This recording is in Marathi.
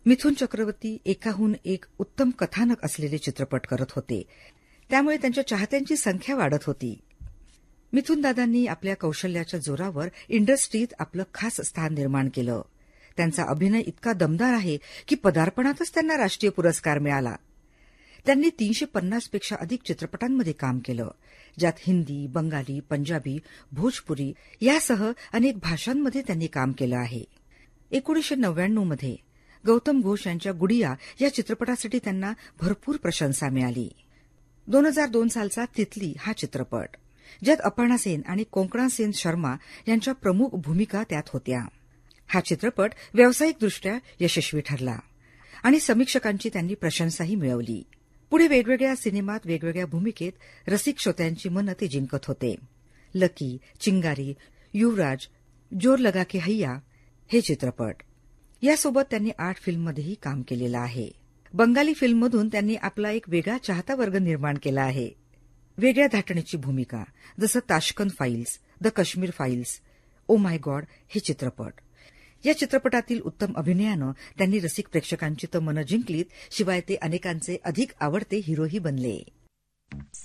मिथुन चक्रवर्ती एकाहून एक उत्तम कथानक असलेले चित्रपट करत होते, त्यामुळे त्यांच्या चाहत्यांची संख्या वाढत होती. मिथुन दादांनी आपल्या कौशल्याच्या जोरावर इंडस्ट्रीत आपलं खास स्थान निर्माण केलं. त्यांचा अभिनय इतका दमदार आहे की पदार्पणातच त्यांना राष्ट्रीय पुरस्कार मिळाला. त्यांनी 350 पेक्षा अधिक चित्रपटांमध्ये काम केलं, ज्यात हिंदी, बंगाली, पंजाबी, भोजपुरी यासह अनेक भाषांमध्ये त्यांनी काम केलं आहे. 1999 मध्ये गौतम घोष यांच्या गुडिया या चित्रपटासाठी त्यांना भरपूर प्रशंसा मिळाली. 2002 सालचा तितली हा चित्रपट, ज्यात अपर्णा सेन आणि कोंकणा सेन शर्मा यांच्या प्रमुख भूमिका त्यात होत्या. हा चित्रपट व्यावसायिकदृष्ट्या यशस्वी ठरला आणि समीक्षकांची त्यांनी प्रशंसाही मिळवली. पुढे वेगवेगळ्या सिनेमात वेगवेगळ्या भूमिकेत रसिक श्रोत्यांची मनं ते जिंकत होते. लकी, चिंगारी, युवराज, जोर लगा के हैया हे चित्रपट यासोबत त्यांनी 8 फिल्ममध्येही काम केलेलं आहे. बंगाली फिल्ममधून त्यांनी आपला एक वेगळा चाहता वर्ग निर्माण केला आहे. वेगळ्या धाटणीची भूमिका, जसं Tashkent files, the Kashmir files, oh my God हे चित्रपट. या चित्रपटातील उत्तम अभिनयानं त्यांनी रसिक प्रेक्षकांची तर मनं जिंकलीत, शिवाय ते अनेकांचे अधिक आवडते हिरोही बनले.